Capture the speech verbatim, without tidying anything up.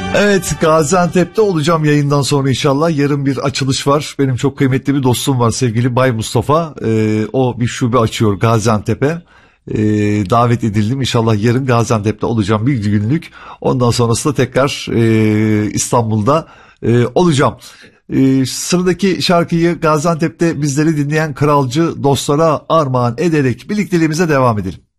Evet, Gaziantep'te olacağım yayından sonra inşallah. Yarın bir açılış var. Benim çok kıymetli bir dostum var, sevgili Bay Mustafa. Ee, o bir şube açıyor Gaziantep'e. Ee, davet edildim. İnşallah yarın Gaziantep'te olacağım bir günlük. Ondan sonrasında tekrar e, İstanbul'da e, olacağım. Ee, sıradaki şarkıyı Gaziantep'te bizleri dinleyen kralcı dostlara armağan ederek birlikteliğimize devam edelim.